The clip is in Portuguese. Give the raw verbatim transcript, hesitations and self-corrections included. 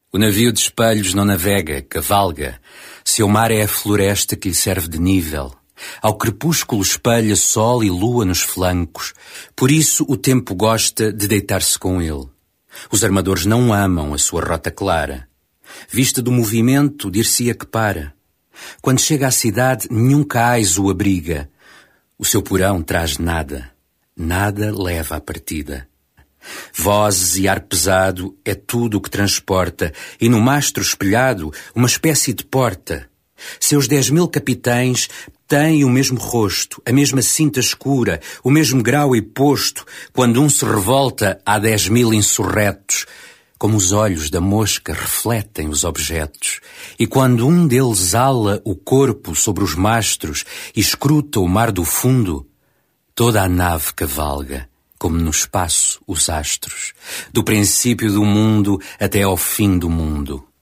O navio de espelhos não navega, cavalga. Seu mar é a floresta que lhe serve de nível. Ao crepúsculo espelha sol e lua nos flancos. Por isso o tempo gosta de deitar-se com ele. Os armadores não amam a sua rota clara. Vista do movimento, dir-se-ia que para. Quando chega à cidade, nenhum cais o abriga. O seu porão traz nada. Nada leva à partida. Vozes e ar pesado é tudo o que transporta, e no mastro espelhado uma espécie de porta. Seus dez mil capitães têm o mesmo rosto, a mesma cinta escura, o mesmo grau e posto. Quando um se revolta, há dez mil insurretos. Como os olhos da mosca refletem os objetos. E quando um deles ala o corpo sobre os mastros e escruta o mar do fundo, toda a nave cavalga, como no espaço os astros, do princípio do mundo até ao fim do mundo.